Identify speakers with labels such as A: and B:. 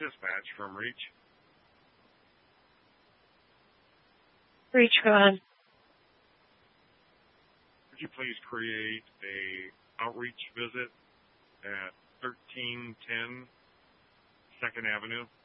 A: dispatch from Reach.
B: Reach, go ahead.
A: Would you please create a outreach visit at 1310 2nd Avenue?